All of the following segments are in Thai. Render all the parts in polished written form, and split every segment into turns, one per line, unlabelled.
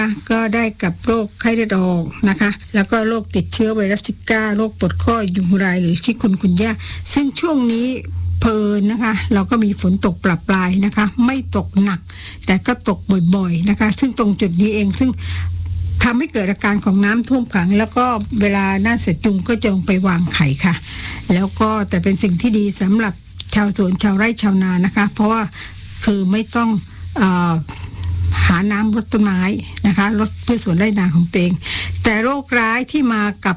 ก็ได้กับโรคไข้เลือดออกนะคะแล้วก็โรคติดเชื้อไวรัสซิก้าโรคปวดข้อยุงลายหรือชิคุนกุนย่าซึ่งช่วงนี้เพลินนะคะเราก็มีฝนตกปรับปลายนะคะไม่ตกหนักแต่ก็ตกบ่อยๆนะคะซึ่งตรงจุดนี้เองซึ่งทำให้เกิดอาการของน้ำท่วมขังแล้วก็เวลาหน้าเสร็จจุงก็จะลงไปวางไข่ค่ะแล้วก็แต่เป็นสิ่งที่ดีสำหรับชาวสวนชาวไร่ชาวนานะคะเพราะว่าคือไม่ต้องหาน้ำรดต้นไม้นะคะรดพืชสวนไร่นาของตัวเองแต่โรคร้ายที่มากับ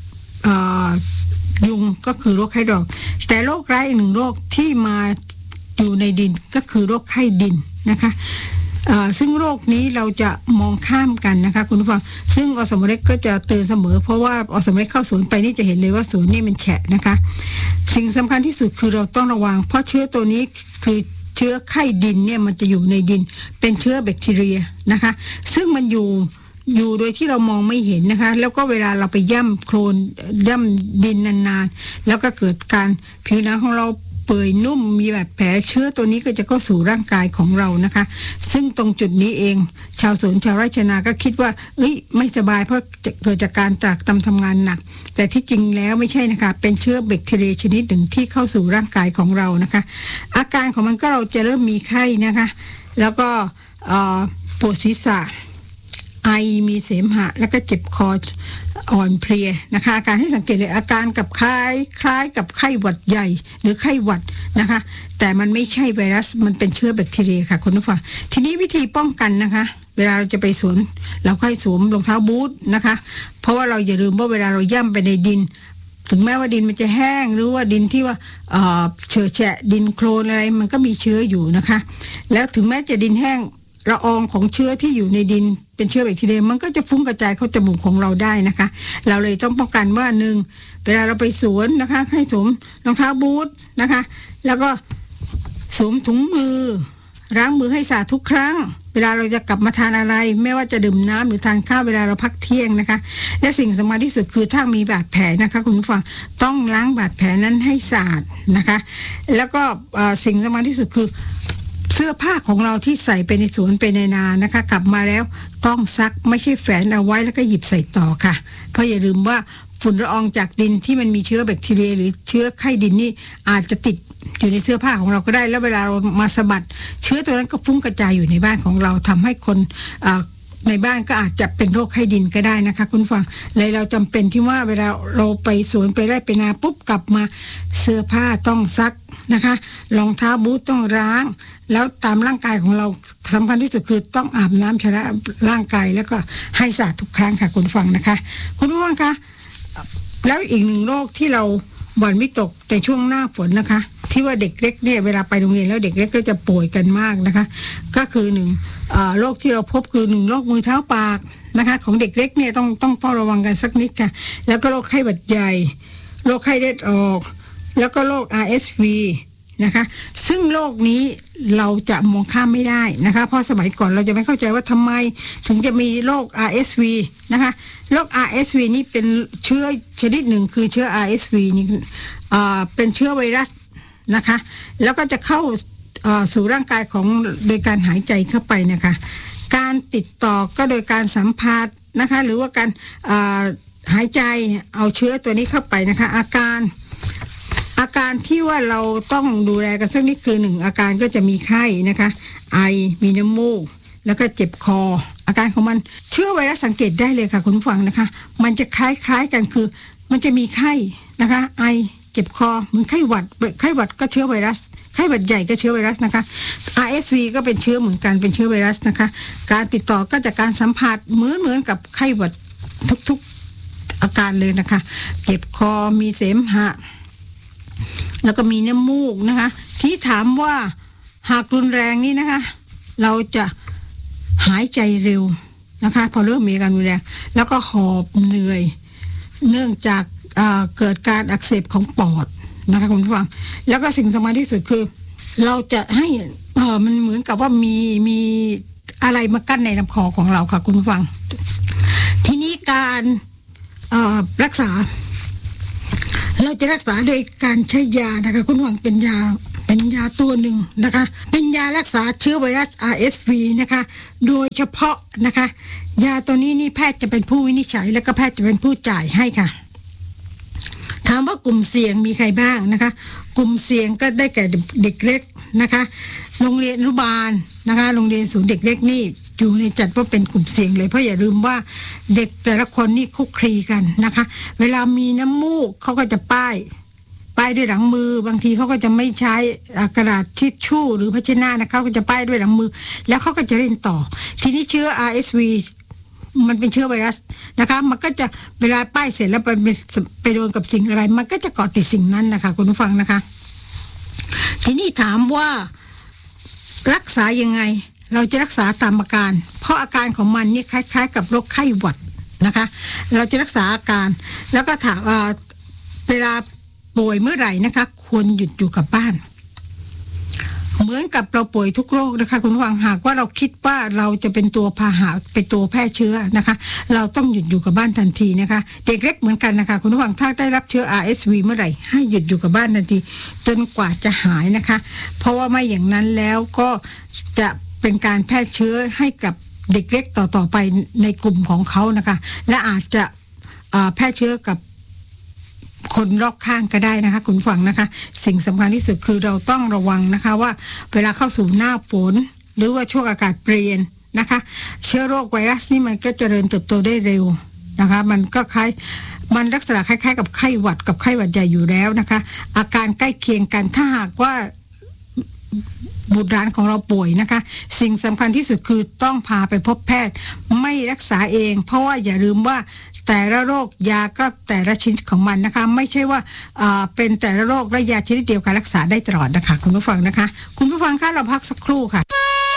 ยุงก็คือโรคไข้ดอกแต่โรคร้ายอีกหนึ่งโรคที่มาอยู่ในดินก็คือโรคไข้ดินนะคะซึ่งโรคนี้เราจะมองข้ามกันนะคะคุณผู้ฟังซึ่งอสมเล็กก็จะเตือนเสมอเพราะว่าอสมเล็กเข้าสวนไปนี่จะเห็นเลยว่าสวนนี่มันแฉะนะคะสิ่งสำคัญที่สุดคือเราต้องระวังเพราะเชื้อตัวนี้คือเชื้อไข้ดินเนี่ยมันจะอยู่ในดินเป็นเชื้อแบคทีเรียนะคะซึ่งมันอยู่โดยที่เรามองไม่เห็นนะคะแล้วก็เวลาเราไปย่ำโคลนย่ำดินนานๆแล้วก็เกิดการผิวหนังของเราเปื่อยนุ่มมีแบบแผลเชื้อตัวนี้ก็จะเข้าสู่ร่างกายของเรานะคะซึ่งตรงจุดนี้เองชาวสวนชาวไร่ชาวนาก็คิดว่าไม่สบายเพราะเกิดจากการตรากตรำทำงานหนักแต่ที่จริงแล้วไม่ใช่นะคะเป็นเชื้อแบคทีเรียชนิดหนึ่งที่เข้าสู่ร่างกายของเรานะคะอาการของมันก็เราจะเริ่มมีไข้นะคะแล้วก็ปวดศีรษะไอมีเสมหะแล้วก็เจ็บคออ่อนเพลียนะคะอาการให้สังเกตเลยอาการกับคล้ายกับไข้หวัดใหญ่หรือไข้หวัดนะคะแต่มันไม่ใช่ไวรัสมันเป็นเชื้อแบคทีเรียค่ะคุณผู้ฟังทีนี้วิธีป้องกันนะคะเวลาเราจะไปสวนเราค่อยสวมรองเท้าบูทนะคะเพราะว่าเราอย่าลืมว่าเวลาเราย่ำไปในดินถึงแม้ว่าดินมันจะแห้งหรือว่าดินที่ว่าเฉอะแฉะดินโคลนอะไรมันก็มีเชื้ออยู่นะคะแล้วถึงแม้จะดินแห้งละอองของเชื้อที่อยู่ในดินเป็นเชื้อแบคทีเรียมันก็จะฟุ้งกระจายเข้าจมูกของเราได้นะคะเราเลยต้องป้องกันว่า1เวลาเราไปสวนนะคะให้สวมรองเท้าบูทนะคะแล้วก็สวมถุงมือล้างมือให้สะอาดทุกครั้งเวลาเราจะกลับมาทานอะไรไม่ว่าจะดื่มน้ำหรือทานข้าวเวลาเราพักเที่ยงนะคะและสิ่งสำคัญที่สุดคือถ้ามีบาดแผลนะคะคุณผู้ฟังต้องล้างบาดแผลนั้นให้สะอาดนะคะแล้วก็สิ่งสำคัญที่สุดคือเสื้อผ้าของเราที่ใส่ไปในสวนไปในนานะคะกลับมาแล้วต้องซักไม่ใช่แฝงเอาไว้แล้วก็หยิบใส่ต่อค่ะเพราะอย่าลืมว่าฝุ่นละอองจากดินที่มันมีเชื้อแบคทีเรียหรือเชื้อไข้ดินนี่อาจจะติดอยู่ในเสื้อผ้าของเราก็ได้แล้วเวลาเรามาสะบัดเชื้อตัวนั้นก็ฟุ้งกระจายอยู่ในบ้านของเราทำให้คนในบ้านก็อาจจะเป็นโรคไข้ดินก็ได้นะคะคุณฟังเลยเราจำเป็นที่ว่าเวลาเราไปสวนไปไร่ไปนาปุ๊บกลับมาเสื้อผ้าต้องซักนะคะรองเท้าบูทต้องล้างแล้วตามร่างกายของเราสำคัญที่สุดคือต้องอาบน้ำชำระร่างกายแล้วก็ให้สะอาดทุกครั้งค่ะคุณฟังนะคะคุณผู้ฟังคะแล้วอีกหนึ่งโรคที่เราบ่อนไม่ตกแต่ช่วงหน้าฝนนะคะที่ว่าเด็กเล็กเนี่ยเวลาไปโรงเรียนแล้วเด็กเล็กก็จะป่วยกันมากนะคะก็คือโรคที่เราพบคือโรคมือเท้าปากนะคะของเด็กเล็กเนี่ยต้องเฝ้าระวังกันสักนิดค่ะแล้วก็โรคไข้หวัดใหญ่โรคไข้เลือดออกแล้วก็โรค RSV นะคะซึ่งโรคนี้เราจะมองข้ามไม่ได้นะคะเพราะสมัยก่อนเราจะไม่เข้าใจว่าทำไมถึงจะมีโรค RSV นะคะโรค RSV นี่เป็นเชื้อชนิดหนึ่งคือเชื้อ RSV นี่เป็นเชื้อไวรัสนะคะแล้วก็จะเข้าสู่ร่างกายของโดยการหายใจเข้าไปนะคะการติดต่อก็โดยการสัมผัสนะคะหรือว่าการหายใจเอาเชื้อตัวนี้เข้าไปนะคะอาการที่ว่าเราต้องดูแลกันสักนิดคือ1อาการก็จะมีไข้นะคะไอมีน้ำมูกแล้วก็เจ็บคออาการของมันเชื้อไวรัสสังเกตได้เลยค่ะคุณผู้ฟังนะคะมันจะคล้ายกันคือมันจะมีไข้นะคะไอเจ็บคอเหมือนไข้หวัดก็เชื้อไวรัสไข้หวัดใหญ่ก็เชื้อไวรัสนะคะ RSV ก็เป็นเชื้อเหมือนกันเป็นเชื้อไวรัสนะคะการติดต่อก็จากการสัมผัสเหมือนกับไข้หวัดทุกๆอาการเลยนะคะเจ็บคอมีเสมหะแล้วก็มีน้ำมูกนะคะที่ถามว่าหากรุนแรงนี่นะคะเราจะหายใจเร็วนะคะพอเริ่มมีอาการรุนแรงแล้วก็หอบเหนื่อยเนื่องจากเกิดการอักเสบของปอดนะคะคุณผู้ฟังแล้วก็สิ่งสำคัญที่สุดคือเราจะให้มันเหมือนกับว่ามีอะไรมากั้นในลำคอของเราค่ะคุณผู้ฟังทีนี้การรักษาเราจะรักษาโดยการใช้ยานะคะคุณผู้ฟังเป็นยาเป็นยาตัวหนึ่งนะคะเป็นยารักษาเชื้อไวรัส RSV นะคะโดยเฉพาะนะคะยาตัวนี้นี่แพทย์จะเป็นผู้วินิจฉัยและก็แพทย์จะเป็นผู้จ่ายให้ค่ะถามว่ากลุ่มเสี่ยงมีใครบ้างนะคะกลุ่มเสี่ยงก็ได้แก่เด็กเล็กนะคะโรงเรียนอนุบาลนะคะโรงเรียนศูนย์เด็กเล็กนี่อยู่ในจัดว่าเป็นกลุ่มเสี่ยงเลยเพราะอย่าลืมว่าเด็กแต่ละคนนี่คุกคลีกันนะคะเวลามีน้ำมูกเขาก็จะป้ายด้วยหลังมือบางทีเขาก็จะไม่ใช้กระดาษทิชชู่หรือภาชนะนะคะเขาก็จะป้ายด้วยหลังมือแล้วเขาก็จะเล่นต่อทีนี้เชื้อ RSV มันเป็นเชื้อไวรัสนะคะมันก็จะเวลาป้ายเสร็จแล้วไปโดนกับสิ่งอะไรมันก็จะเกาะติดสิ่งนั้นนะคะคุณผู้ฟังนะคะทีนี้ถามว่ารักษายังไงเราจะรักษาตามอาการเพราะอาการของมันนี่คล้ายๆกับโรคไข้หวัดนะคะเราจะรักษาอาการแล้วก็ถามเวลาป่วยเมื่อไหร่นะคะควรหยุดอยู่กับบ้านเหมือนกับเราป่วยทุกโรคนะคะคุณผู้ฟังหากว่าเราคิดว่าเราจะเป็นตัวพาหะเป็นตัวแพร่เชื้อนะคะเราต้องหยุดอยู่กับบ้านทันทีนะคะเด็กเล็กเหมือนกันนะคะคุณผู้ฟังถ้าได้รับเชื้อ RSV เมื่อไหร่ให้หยุดอยู่กับบ้านทันทีจนกว่าจะหายนะคะเพราะว่าไม่อย่างนั้นแล้วก็จะเป็นการแพร่เชื้อให้กับเด็กเล็กต่อไปในกลุ่มของเขานะคะและอาจจะแพร่เชื้อกับคนรอบข้างก็ได้นะคะคุณฟังนะคะสิ่งสำคัญที่สุดคือเราต้องระวังนะคะว่าเวลาเข้าสู่หน้าฝนหรือว่าช่วงอากาศเปลี่ยนนะคะเชื้อโรคไวรัสนี่มันก็เจริญเติบโตได้เร็วนะคะมันลักษณะคล้ายๆกับไข้หวัดกับไข้หวัดใหญ่อยู่แล้วนะคะอาการใกล้เคียงกันถ้าหากว่าบุตรหลานของเราป่วยนะคะสิ่งสำคัญที่สุดคือต้องพาไปพบแพทย์ไม่รักษาเองเพราะว่าอย่าลืมว่าแต่ละโรคยาก็แต่ละชนิดของมันนะคะไม่ใช่ว่าเป็นแต่ละโรคและยาชนิดเดียวกันรักษาได้ตลอดนะคะคุณผู้ฟังนะคะคุณผู้ฟังคะเราพักสักครู่ค่ะ